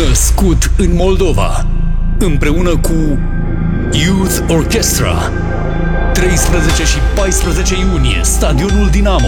Născut în Moldova, împreună cu Youth Orchestra. 13 și 14 iunie, Stadionul Dinamo.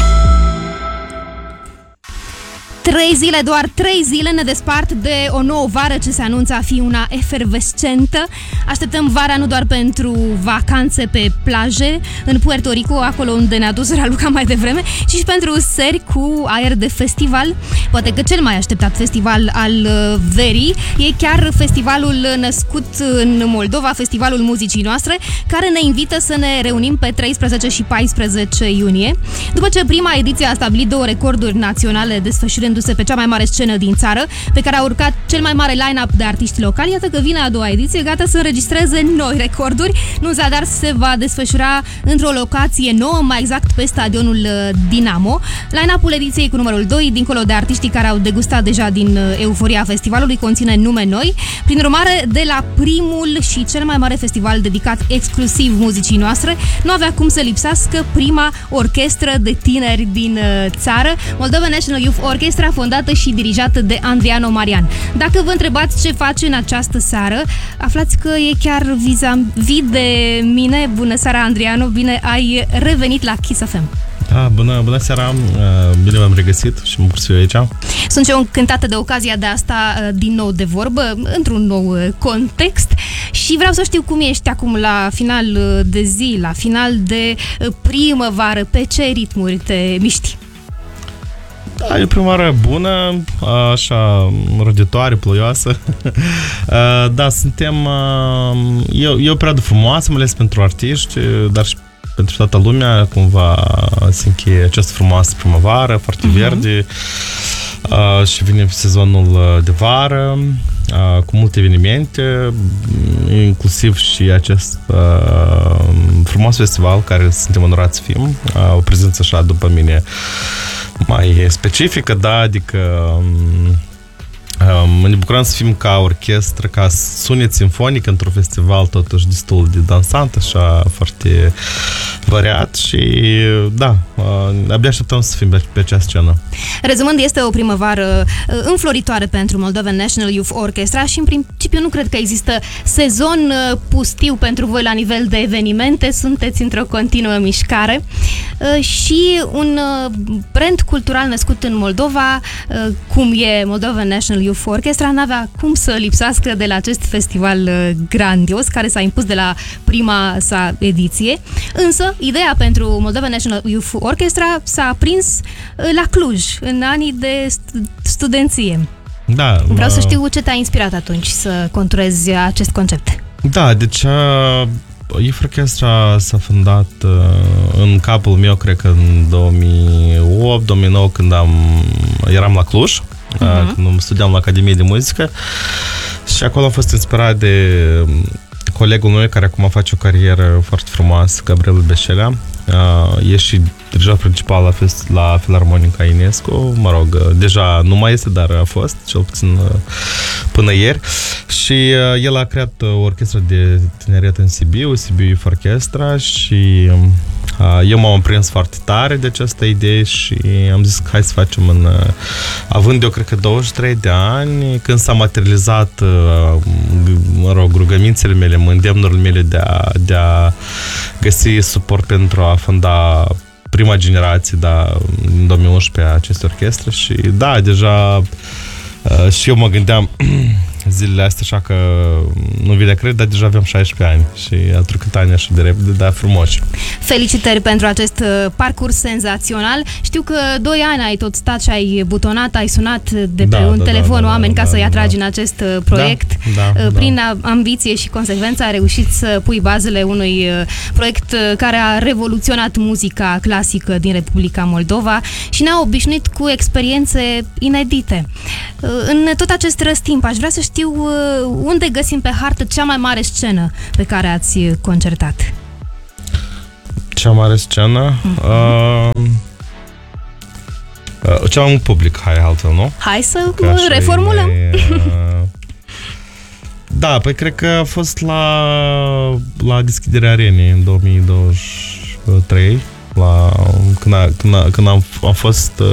3 zile, doar 3 zile ne despart de o nouă vară ce se anunță a fi una efervescentă. Așteptăm vara nu doar pentru vacanțe pe plaje în Puerto Rico, acolo unde ne-a dus Raluca mai devreme, ci și pentru seri cu aer de festival. Poate că cel mai așteptat festival al verii e chiar festivalul născut în Moldova, Festivalul Muzicii Noastre, care ne invită să ne reunim pe 13 și 14 iunie. După ce prima ediție a stabilit 2 recorduri naționale desfășurându-se pe cea mai mare scenă din țară, pe care a urcat cel mai mare line-up de artiști locali, iată că vine a doua ediție, gata să înregistreze noi recorduri. Nu zadar se va desfășura într-o locație nouă, mai exact pe stadionul Dinamo. Line-up-ul ediției cu numărul 2, dincolo de artiștii care au degustat deja din euforia festivalului, conține nume noi. Prin urmare, de la primul și cel mai mare festival dedicat exclusiv muzicii noastre, nu avea cum să lipsească prima orchestră de tineri din țară, Moldova National Youth Orchestra, fondată și dirijată de Andriano Marian. Dacă vă întrebați ce face în această seară, aflați că e chiar vis-a-vis de mine. Bună seara, Andriano, bine ai revenit la Kiss FM. Bună seara, bine v-am regăsit și mă bucur să fiu aici. Sunt eu încântată de ocazia de asta din nou de vorbă, într-un nou context, și vreau să știu cum ești acum la final de zi, la final de primăvară, pe ce ritmuri te miști? Da, e o primăvară bună, așa, roditoare, ploioasă. Da, suntem... E o perioadă frumoasă, mai ales pentru artiști, dar și pentru toată lumea. Cumva se încheie această frumoasă primăvară, foarte verde, și vine sezonul de vară, cu multe evenimente, inclusiv și acest frumos festival care suntem onorați să fim. O prezență așa, după mine, mai specifică, da, adică ne bucurăm să fim ca orchestră, ca sunet simfonic într-un festival totuși destul de dansant, așa, foarte variat și da, abia așteptăm să fim pe această scenă. Rezumând, este o primăvară înfloritoare pentru Moldova National Youth Orchestra și în principiu nu cred că există sezon pustiu pentru voi la nivel de evenimente, sunteți într-o continuă mișcare și un brand cultural născut în Moldova, cum e Moldova National Youth Orchestra, n-avea cum să lipsească de la acest festival grandios care s-a impus de la prima sa ediție. Însă, ideea pentru Moldova National Youth Orchestra s-a aprins la Cluj, în anii de studenție. Da, vreau să știu ce te-a inspirat atunci să conturezi acest concept. Da, deci Youth Orchestra s-a fondat în capul meu, cred că în 2008-2009, când eram la Cluj, când studiam la Academie de Muzică, și acolo am fost inspirat de colegul meu care acum face o carieră foarte frumoasă, Gabriel Beșelea. E și dirijor principal la Filarmonica Ionescu. Mă rog, deja nu mai este, dar a fost, cel puțin până ieri. Și el a creat o orchestră de tineret în Sibiu, Sibiu Youth Orchestra, și eu m-am prins foarte tare de această idee și am zis că hai să facem având eu, cred că 23 de ani, când s-a materializat, mă rog, rugămințele mele, îndemnurile mele de a găsi suport pentru a fonda prima generație, da, în 2011 aceste orchestre. Și da, deja și eu mă gândeam zilele astea, așa că nu vine cred, dar deja aveam 16 ani și a trecut ani așa de repede, dar frumoși. Felicitări pentru acest parcurs senzațional. Știu că 2 ani ai tot stat și ai butonat, ai sunat de pe un telefon oameni ca să-i atragi în acest proiect. Prin ambiție și consecvență ai reușit să pui bazele unui proiect care a revoluționat muzica clasică din Republica Moldova și ne-a obișnuit cu experiențe inedite. În tot acest răstimp aș vrea să știu unde găsim pe hartă cea mai mare scenă pe care ați concertat. Cea mare scenă? Cea mai mult public, hai altfel, nu? Hai să reformulăm. Da, păi cred că a fost la deschiderea arenei în 2023. când am fost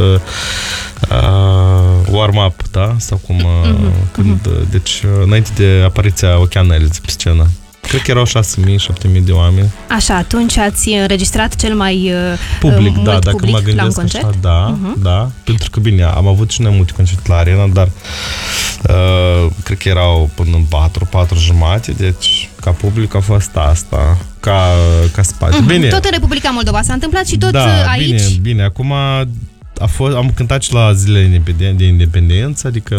warm-up, da? Sau cum, deci înainte de apariția Oceanelliț pe scenă. Cred că erau 6.000-7.000 de oameni. Așa, atunci ați înregistrat cel mai public, mult da, dacă public mă gândesc la un concert? așa, da, pentru că bine, am avut și noi multe concerte la arena, dar cred că erau până în 4 jumate, deci ca public a fost asta, ca spate. Bine. Tot în Republica Moldova s-a întâmplat și tot aici? Bine, acum am cântat și la zilele de independență, adică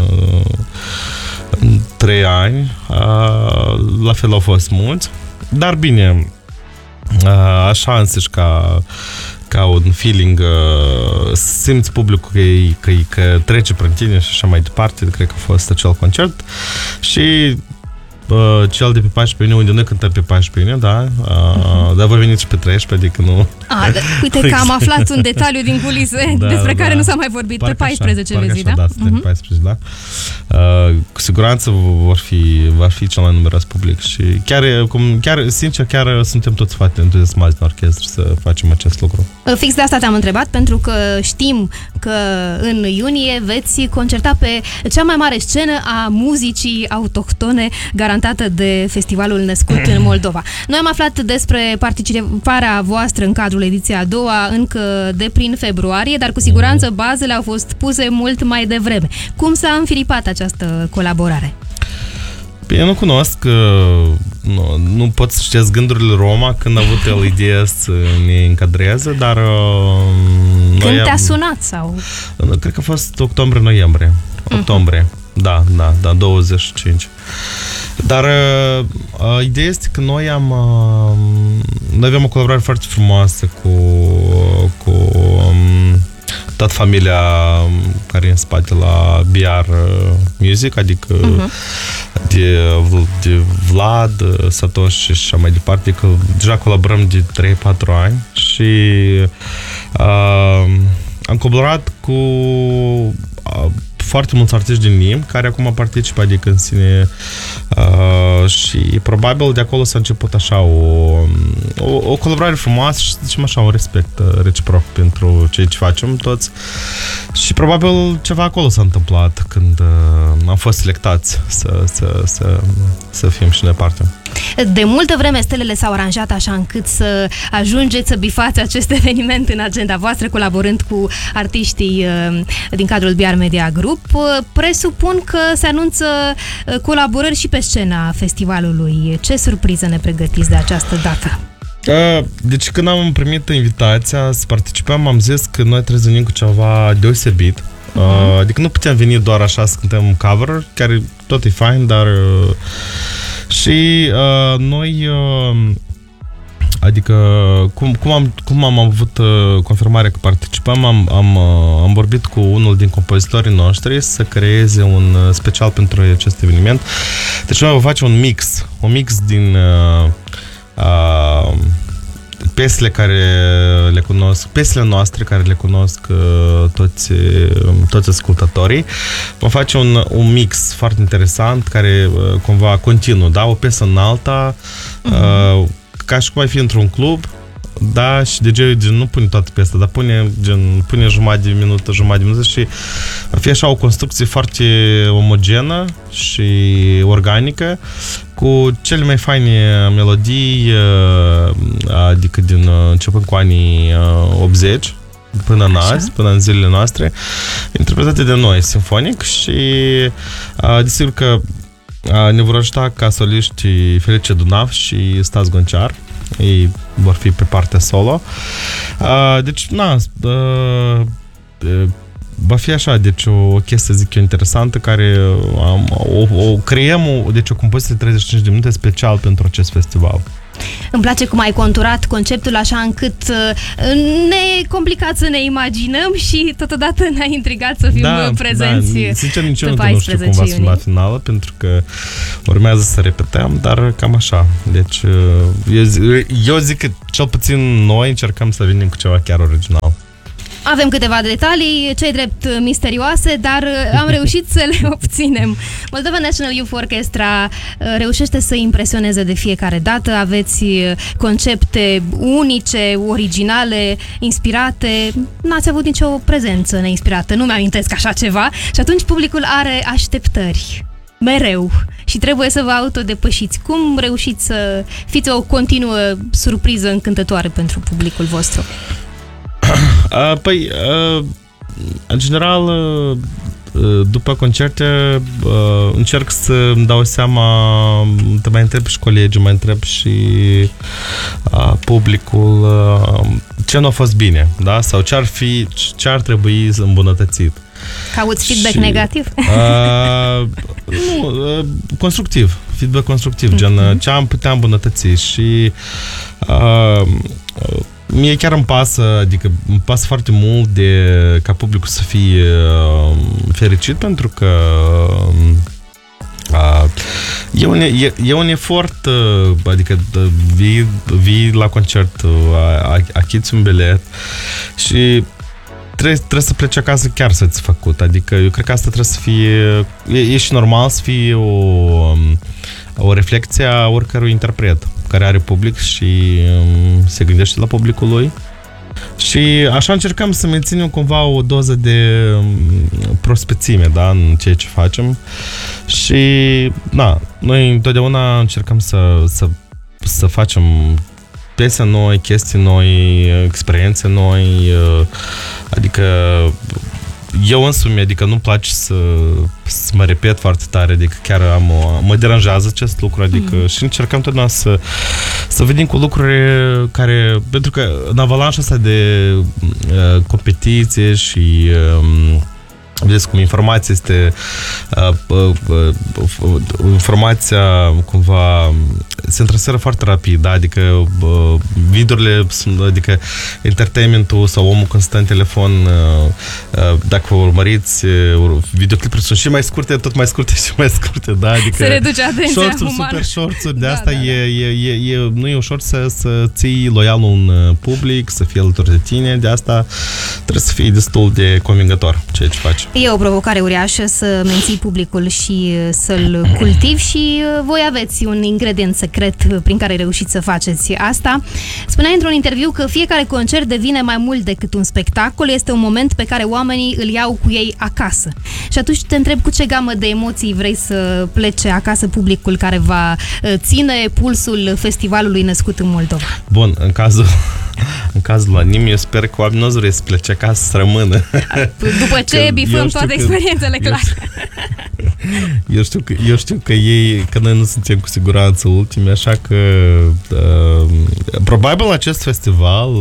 în 3 ani, la fel au fost mulți, dar bine, așa însăși ca un feeling, simți publicul că trece prin tine și așa mai departe, cred că a fost acel concert. Și cel de pe 14 iunie, unde noi cântăm pe 14 iunie, da, dar voi veniți și pe 13, adică nu... Uite că am aflat un detaliu din culise despre care nu s-a mai vorbit. Pe 14 vezi, da? Da, suntem pe 14, da. Cu siguranță va fi cel mai numeros public și chiar suntem toți foarte entuziasmați în orchestră să facem acest lucru. Fix de asta te-am întrebat, pentru că știm că în iunie veți concerta pe cea mai mare scenă a muzicii autohtone garantată de festivalul Născut în Moldova. Noi am aflat despre participarea voastră în cadrul ediției a doua încă de prin februarie, dar cu siguranță bazele au fost puse mult mai devreme. Cum s-a înfiripat această colaborare? Eu nu cunosc, nu pot să știți gândurile Roma când a avut el ideea să ne încadreze, dar... Când te-a sunat sau? Cred că a fost octombrie-noiembrie. Octombrie, da, 25. Dar ideea este că noi avem o colaborare foarte frumoasă cu toată familia care e în spate la BR Music, adică de Vlad, Satoshi și așa mai departe, că deja colaborăm de 3-4 ani și am colaborat cu foarte mulți artiști din limbi care acum participă, adică în sine și probabil de acolo s-a început așa o colaborare frumoasă și, zicem așa, un respect reciproc pentru ceea ce facem toți și probabil ceva acolo s-a întâmplat când am fost selectați să fim și noi parte. De multă vreme stelele s-au aranjat așa încât să ajungeți să bifați acest eveniment în agenda voastră, colaborând cu artiștii din cadrul BR Media Group. Presupun că se anunță colaborări și pe scena festivalului. Ce surpriză ne pregătiți de această dată? Deci când am primit invitația să participăm, am zis că noi trebuie să venim cu ceva deosebit. Adică nu putem veni doar așa să cântăm un cover, chiar tot e fain, dar și noi adică cum am avut confirmarea că participăm, am vorbit cu unul din compozitorii noștri să creeze un special pentru acest eveniment. Deci noi vom face un mix din piesele care le cunosc, piesele noastre care le cunosc toți ascultătorii. Vom face un mix foarte interesant care cumva continuu, da? O piesă în alta, ca și cum ai fi într-un club, da, și DJ-ul nu pune toată piesa, dar pune jumătate de minută și va fi așa o construcție foarte omogenă și organică, cu cele mai faine melodii, adică începând cu anii 80 până în zilele noastre, interpretate de noi, simfonic și desigur că ne vor ajuta ca soliști Felice Dunav și Stas Gonciar. Ei vor fi pe partea solo. Deci, va fi așa, deci o chestie, zic eu, interesantă, care o creăm, deci o compoziție de 35 de minute special pentru acest festival. Îmi place cum ai conturat conceptul așa încât ne complicat să ne imaginăm și totodată ne-a intrigat să fim prezenți. Da. Sincer, nici eu nu știu cum va suna finală, pentru că urmează să repetăm, dar cam așa. Deci eu zic că cel puțin noi încercăm să venim cu ceva chiar original. Avem câteva detalii, cei drept misterioase, dar am reușit să le obținem. Moldova National Youth Orchestra reușește să impresioneze de fiecare dată. Aveți concepte unice, originale, inspirate. N-ați avut nicio prezență neinspirată, nu mi-amintesc așa ceva. Și atunci publicul are așteptări. Mereu. Și trebuie să vă autodepășiți. Cum reușiți să fiți o continuă surpriză încântătoare pentru publicul vostru? În general, după concerte, încerc să-mi dau seama, te mai întreb și colegii, mai întreb și publicul ce nu a fost bine, da? Sau ce ar trebui îmbunătățit. Cauți feedback negativ? Nu, constructiv. Feedback constructiv, gen ce am putea îmbunătăți și mie chiar îmi pasă, adică îmi pasă foarte mult ca publicul să fie fericit, pentru că e un efort, adică vii la concert, achizi un bilet și trebuie să pleci acasă chiar să-ți făcut. Adică eu cred că asta trebuie să fie... E și normal să fie o reflecție a oricărui interpret care are public și se gândește la publicul lui. Și așa încercăm să menținem cumva o doză de prospețime, da, în ceea ce facem. Și, da, noi întotdeauna încercăm să facem piese noi, chestii noi, experiențe noi, adică eu însumi, adică nu-mi place să mă repet foarte tare, adică chiar mă deranjează acest lucru, adică și încercăm totdeauna să venim cu lucruri care, pentru că în avalanșa asta de competiție și vedeți cum informația este informația cumva se întrăseră foarte rapid, da? Adică videourile, adică entertainmentul sau omul constant în telefon, dacă vă urmăriți, videoclipuri sunt și mai scurte, tot mai scurte și mai scurte, da? Adică se reduce atenția shorts-uri, super shorts-uri, de asta nu e ușor să ții loial un public, să fie alături de tine, de asta trebuie să fii destul de convingător ceea ce faci. E o provocare uriașă să menții publicul și să-l cultivi și voi aveți un ingredient secret prin care reușiți să faceți asta. Spuneai într-un interviu că fiecare concert devine mai mult decât un spectacol, este un moment pe care oamenii îl iau cu ei acasă. Și atunci te întreb cu ce gamă de emoții vrei să plece acasă publicul care va ține pulsul festivalului născut în Moldova. Bun, în cazul anim, eu sper că oamenii nu vreau să plece acasă, să rămână. După ce bifăm toate experiențele, clar. Eu știu că noi nu suntem cu siguranță ultimi, așa că probabil acest festival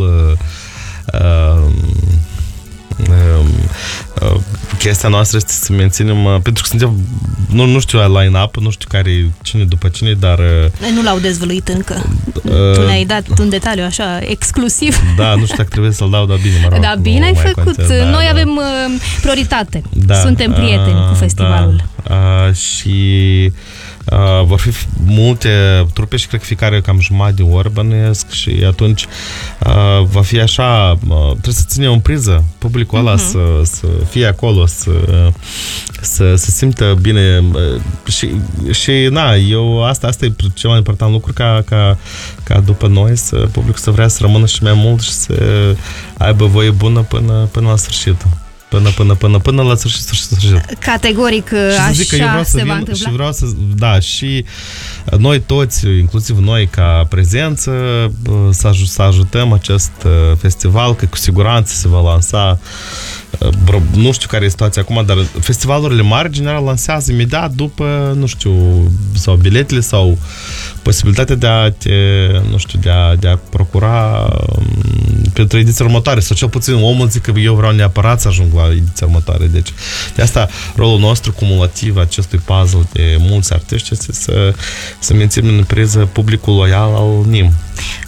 chestia noastră este să menținem, pentru că suntem, nu știu line-up, nu știu cine după cine, dar nu l-au dezvăluit încă. Tu ne-ai dat un detaliu așa exclusiv. Da, nu știu dacă trebuie să-l dau, dar bine, mă rog. Da, bine ai făcut. Noi avem prioritate. Suntem prieteni cu festivalul. Și vor fi multe trupe și cred că fiecare cam jumătate de oră bănuiesc și atunci va fi așa, trebuie să ținem în priză publicul ăla, să fie acolo, să se simtă bine și na, asta e cel mai important lucru ca după noi publicul să vrea să rămână și mai mult și să aibă voie bună până la sfârșit. Până la sfârșit. Categoric așa se va întâmpla. Și vreau și noi toți, inclusiv noi ca prezență, să ajutăm acest festival, că cu siguranță se va lansa. Nu știu care e situația acum, dar festivalurile mari, general, lansează imediat după, nu știu, sau biletele sau posibilitatea de a procura pentru ediția următoare, sau cel puțin omul zice că eu vreau neapărat să ajung la ediția următoare. Deci, de asta, rolul nostru cumulativ acestui puzzle de mulți artiști este să menținem în priză publicul loial al NIM.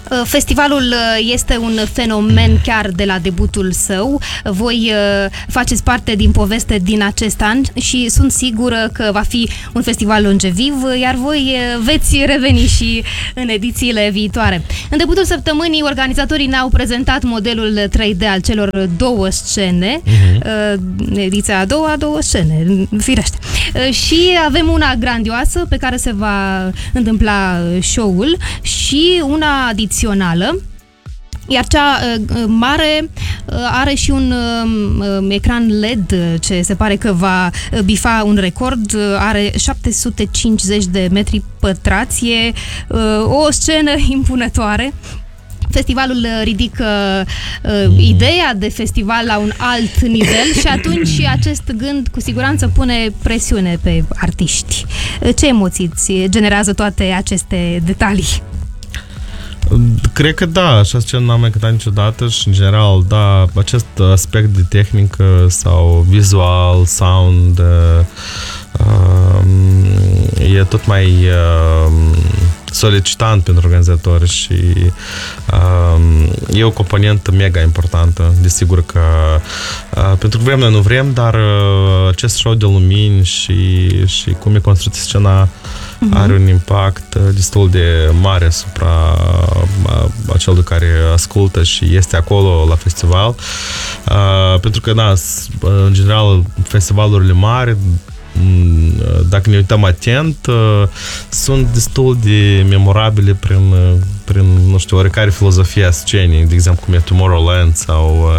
Festivalul este un fenomen chiar de la debutul său. Voi faceți parte din poveste din acest an și sunt sigură că va fi un festival longeviv, iar voi veți reveni și în edițiile viitoare. În debutul săptămânii, organizatorii ne-au prezentat modelul 3D al celor două scene. Ediția a doua, două scene, firește. Și avem una grandioasă pe care se va întâmpla show-ul și una adițională, iar cea mare are și un ecran LED ce se pare că va bifa un record, are 750 de metri pătrați, e o scenă impunătoare. Festivalul ridică ideea de festival la un alt nivel și atunci acest gând cu siguranță pune presiune pe artiști. Ce emoții îți generează toate aceste detalii? Cred că da, așa scenă n-am mai cântat niciodată și în general, da, acest aspect de tehnică sau vizual, sound e tot mai solicitant pentru organizatori și e o componentă mega importantă. Desigur că pentru că vrem noi nu vrem, dar acest show de lumini și cum e construită scena are un impact destul de mare asupra acelui care ascultă și este acolo la festival. Pentru că, da, în general, festivalurile mari, dacă ne uităm atent, sunt destul de memorabile prin, nu știu, oricare filozofie a scenei, de exemplu, cum e Tomorrowland sau...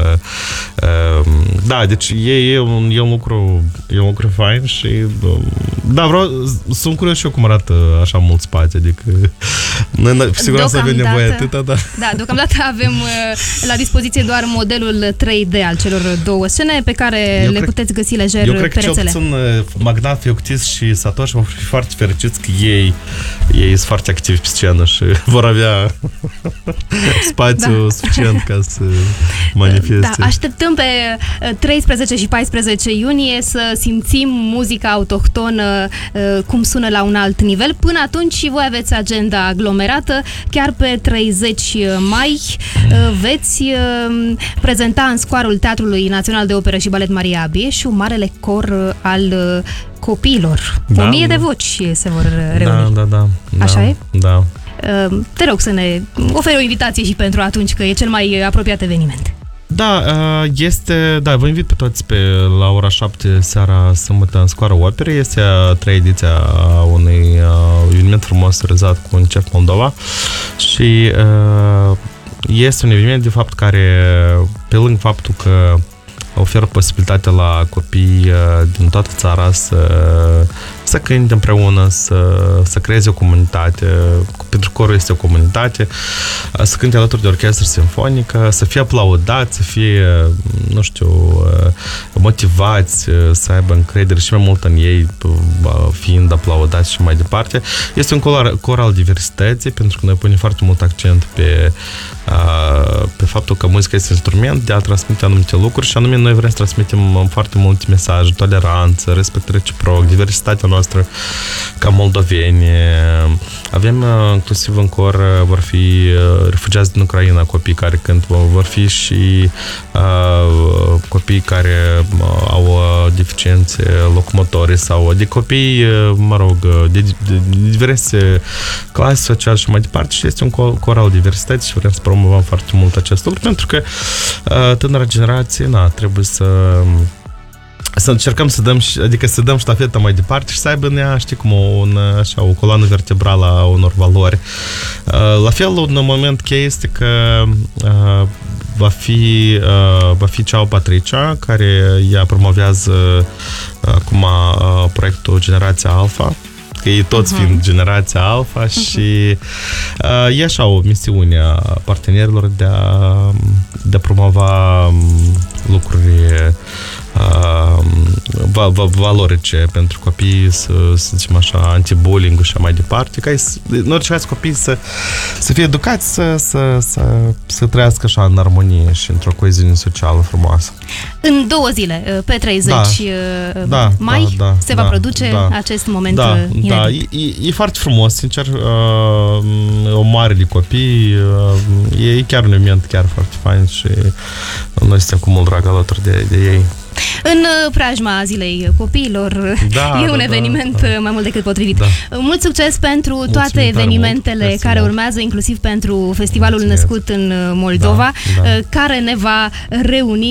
da, deci e un lucru fain și... Da, sunt curios și eu cum arată așa mult spațiu, adică... Noi, sigur, să avem nevoie atâta, da. Da, deocamdată avem la dispoziție doar modelul 3D al celor două scene pe care le puteți găsi lejer pe rețele. Eu cred că cel puțin Magnat, Fioctis și Satoshi vor fi foarte fericiți că ei sunt foarte activi pe scenă și vor avea spațiu suficient ca să manifeste. Da, așteptăm pe 13 și 14 iunie să simțim muzica autohtonă cum sună la un alt nivel. Până atunci și voi aveți agenda aglomerată. Chiar pe 30 mai veți prezenta în scoarul Teatrului Național de Operă și Balet Maria Abieșu marele cor al copiilor. 1000 de voci se vor reuni. Da. Așa e? Da. Te rog să ne oferi o invitație și pentru atunci, că e cel mai apropiat eveniment. Da, vă invit pe toți la ora 7 seara sâmbătă în Scoara Operei. Este a treia ediție a unui eveniment frumos realizat cu UNICEF Moldova și este un eveniment de fapt care, pe lângă faptul că oferă posibilitatea la copii din toată țara să cânte împreună, să creeze o comunitate, pentru corul este o comunitate, să cânte alături de orchestră simfonică, să fie aplaudați, să fie, nu știu, motivați, să aibă încredere și mai mult în ei, fiind aplaudați și mai departe. Este un cor al diversității, pentru că noi punem foarte mult accent pe faptul că muzica este instrument de a transmite anumite lucruri și anume noi vrem să transmitem foarte multe mesaje, toleranță, respect reciproc, diversitatea noastră ca moldoveni. Avem inclusiv în cor vor fi refugiați din Ucraina, copii care cânt, vor fi și copii care au deficiențe locomotorii sau de copii, mă rog, de diverse clase sociale și mai departe și este un cor al diversității și vrem să promovăm foarte mult acest lucru pentru că tânăra generație, trebuie să încercăm să dăm ștafeta mai departe și să aibă în ea, știi, cum o coloană vertebrală a unor valori. La fel, un moment cheie este că va fi Ceau Patricia, care ea promovează acum proiectul Generația Alpha, că ei toți fiind generația Alpha și e așa o misiune a partenerilor de a promova lucruri valorice pentru copii, să zicem așa, anti-bullying și mai departe, ca în orice caz copiii să fie educați, să trăiască așa în armonie și într-o coeziune socială frumoasă. În 2 zile, pe 30 mai, se va produce acest moment inedit. E foarte frumos, sincer, o marile copii. E chiar un event chiar foarte fain și noi suntem cu mult drag alături de ei. În preajma Zilei Copiilor e un eveniment mai mult decât potrivit. Da. Mult succes pentru toate evenimentele care urmează, inclusiv pentru festivalul Născut în Moldova, care ne va reuni